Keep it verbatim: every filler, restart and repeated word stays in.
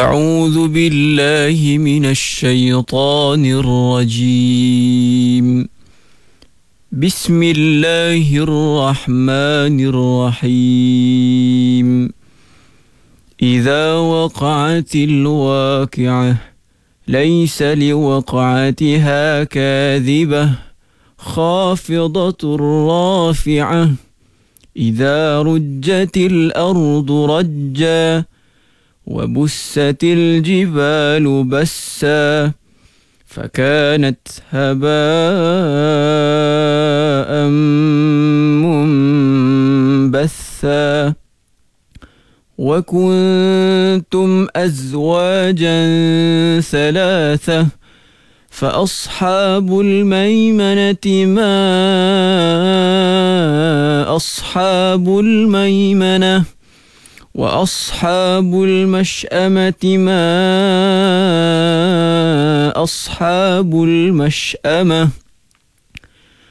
أعوذ بالله من الشيطان الرجيم. بسم الله الرحمن الرحيم. إذا وقعت الواقعة ليس لوقعتها كاذبة خافضة رافعة إذا رجت الأرض رجا وبست الجبال بسا فكانت هباء منبثا وكنتم أزواجا ثلاثة فأصحاب الميمنة ما أصحاب الميمنة وأصحاب المشأمة ما أصحاب المشأمة